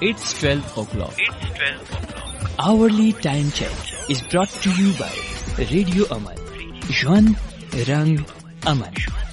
It's 12 o'clock. Hourly time check is brought to you by Radio Aman. Shwan Rang Aman.